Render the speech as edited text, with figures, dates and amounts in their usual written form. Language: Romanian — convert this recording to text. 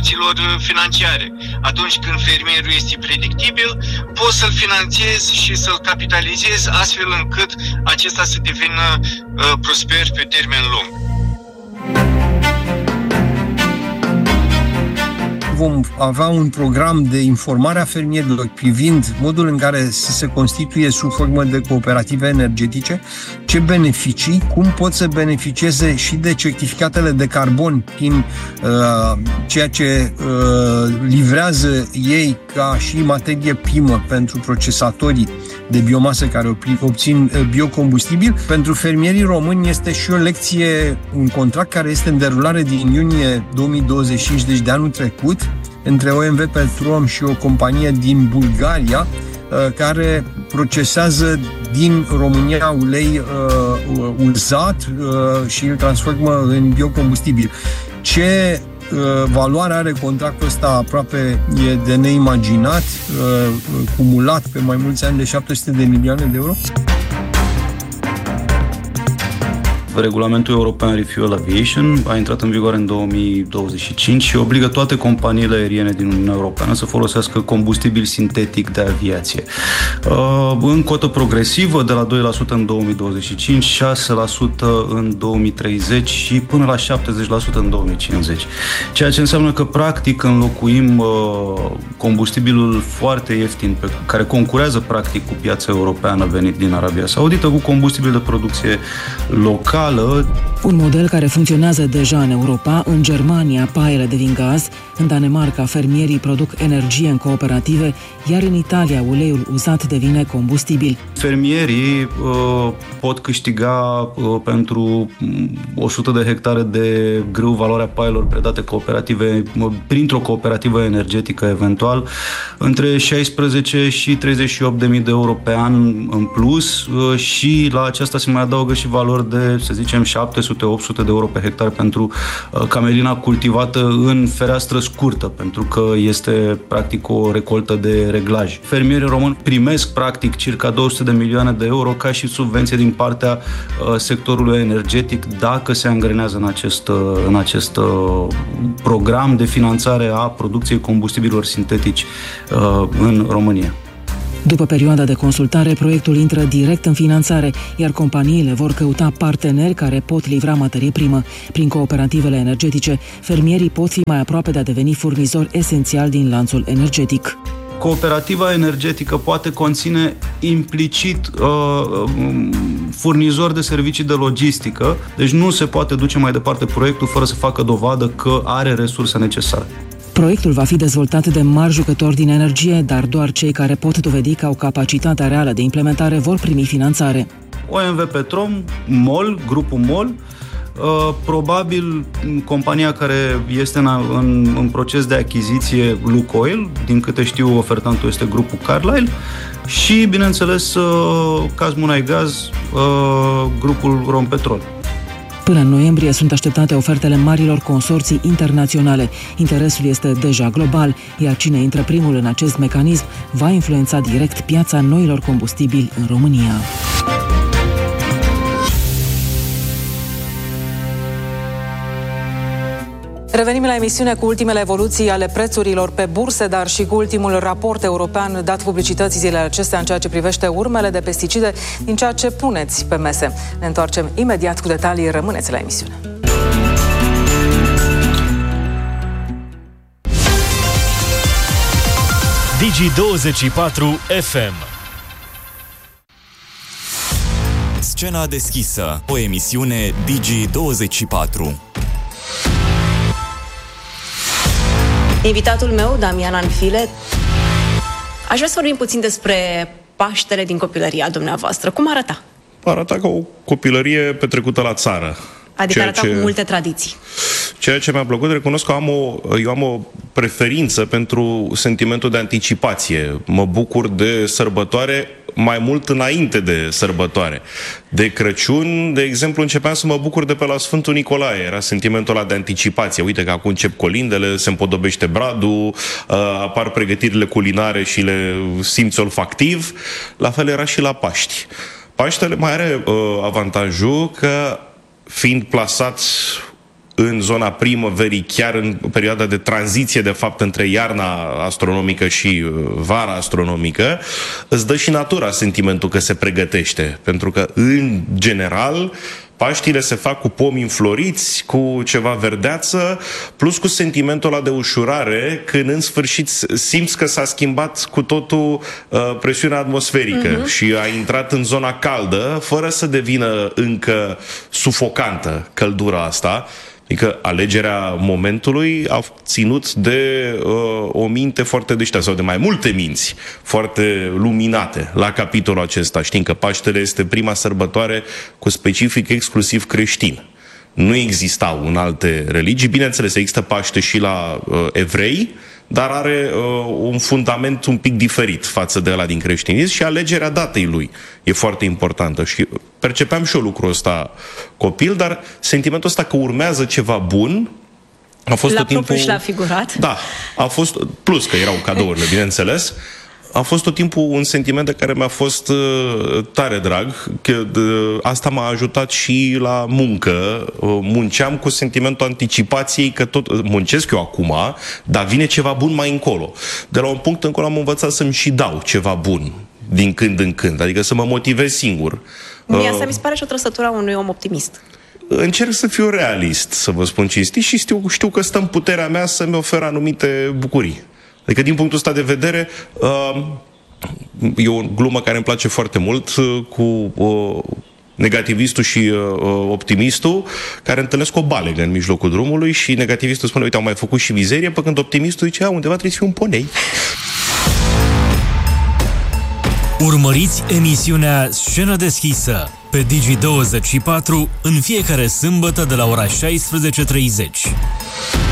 instituțiilor financiare. Atunci când fermierul este predictibil, poți să-l finanțezi și să-l capitalizezi astfel încât acesta să devină prosper pe termen lung. Vom avea un program de informare a fermierilor privind modul în care să se constituie sub formă de cooperative energetice, ce beneficii, cum pot să beneficieze și de certificatele de carbon prin ceea ce livrează ei ca și materie primă pentru procesatorii de biomasă care obțin biocombustibil. Pentru fermierii români este și o lecție, un contract care este în derulare din iunie 2025, deci de anul trecut, între OMV Petrom și o companie din Bulgaria care procesează din România ulei uzat și îl transformă în biocombustibil. Ce valoare are contractul ăsta aproape e de neimaginat, cumulat pe mai mulți ani de 700 de milioane de euro? Regulamentul European Refuel Aviation a intrat în vigoare în 2025 și obligă toate companiile aeriene din Uniunea Europeană să folosească combustibil sintetic de aviație. În cotă progresivă, de la 2% în 2025, 6% în 2030 și până la 70% în 2050. Ceea ce înseamnă că, practic, înlocuim combustibilul foarte ieftin, care concurează, practic, cu piața europeană venit din Arabia Saudită, cu combustibil de producție locală. Un model care funcționează deja în Europa, în Germania paiele devin gaz, în Danemarca fermierii produc energie în cooperative, iar în Italia uleiul uzat devine combustibil. Fermierii pot câștiga pentru 100 de hectare de grâu valoarea paielor predate cooperative, printr-o cooperativă energetică eventual, între 16 și 38.000 de euro pe an în plus și la aceasta se mai adaugă și valori de, să zicem, 700-800 de euro pe hectar pentru camelina cultivată în fereastră scurtă, pentru că este practic o recoltă de reglaj. Fermierii români primesc practic circa 200 de milioane de euro ca și subvenție din partea sectorului energetic dacă se angrenează în acest program de finanțare a producției combustibililor sintetici în România. După perioada de consultare, proiectul intră direct în finanțare, iar companiile vor căuta parteneri care pot livra materie primă. Prin cooperativele energetice, fermierii pot fi mai aproape de a deveni furnizori esențiali din lanțul energetic. Cooperativa energetică poate conține implicit furnizori de servicii de logistică, deci nu se poate duce mai departe proiectul fără să facă dovadă că are resurse necesare. Proiectul va fi dezvoltat de mari jucători din energie, dar doar cei care pot dovedi că au capacitatea reală de implementare vor primi finanțare. OMV Petrom, MOL, grupul MOL, probabil compania care este în proces de achiziție, Lukoil, din câte știu ofertantul este grupul Carlyle și, bineînțeles, Cazmunaygaz, grupul Rompetrol. Până în noiembrie sunt așteptate ofertele marilor consorții internaționale. Interesul este deja global, iar cine intră primul în acest mecanism va influența direct piața noilor combustibili în România. Revenim la emisiune cu ultimele evoluții ale prețurilor pe burse, dar și cu ultimul raport european dat publicității zilele acestea în ceea ce privește urmele de pesticide din ceea ce puneți pe mese. Ne întoarcem imediat cu detalii, rămâneți la emisiune. Digi24 FM. Scena deschisă, o emisiune Digi24. Invitatul meu, Damian Anfile. Aș vrea să vorbim puțin despre Paștele din copilăria dumneavoastră. Cum arăta? Arăta ca o copilărie petrecută la țară. Adică arăta cu multe tradiții. Ceea ce mi-a plăcut, recunosc că eu am o preferință pentru sentimentul de anticipație. Mă bucur de sărbătoare mai mult înainte de sărbătoare. De Crăciun, de exemplu, începeam să mă bucur de pe la Sfântul Nicolae. Era sentimentul ăla de anticipație. Uite că acum încep colindele, se împodobește bradul, apar pregătirile culinare și le simți olfactiv. La fel era și la Paști. Paștele mai are avantajul că, fiind plasat în zona primăverii, chiar în perioada de tranziție, de fapt, între iarna astronomică și vara astronomică, îți dă și natura sentimentul că se pregătește. Pentru că, în general, Paștile se fac cu pomi înfloriți, cu ceva verdeață, plus cu sentimentul ăla de ușurare, când în sfârșit simți că s-a schimbat cu totul presiunea atmosferică și a intrat în zona caldă, fără să devină încă sufocantă căldura asta. Adică alegerea momentului a ținut de o minte foarte deșteaptă, sau de mai multe minți foarte luminate la capitolul acesta. Știm că Paștele este prima sărbătoare cu specific exclusiv creștin. Nu existau în alte religii. Bineînțeles, există Paște și la evrei, dar are un fundament un pic diferit față de ăla din creștinism și alegerea datei lui e foarte importantă. Și percepeam și eu lucrul ăsta copil, dar sentimentul ăsta că urmează ceva bun a fost tot timpul... și la figurat. Da, a fost, plus că erau cadourile, bineînțeles, a fost tot timpul un sentiment de care mi-a fost tare drag, că asta m-a ajutat și la muncă. Munceam cu sentimentul anticipației că tot muncesc eu acum, dar vine ceva bun mai încolo. De la un punct încolo am învățat să-mi și dau ceva bun din când în când, adică să mă motivez singur. Mie asta mi se pare și o trăsătură a unui om optimist. Încerc să fiu realist, să vă spun cinstit, și știu că stă în puterea mea să-mi ofer anumite bucurii. Adică, din punctul ăsta de vedere, e o glumă care îmi place foarte mult cu negativistul și optimistul, care întâlnesc o balegă în mijlocul drumului și negativistul spune, uite, am mai făcut și mizerie, pe când optimistul zice, undeva trebuie să fie un ponei. Urmăriți emisiunea Scenă deschisă pe Digi24 în fiecare sâmbătă de la ora 16:30.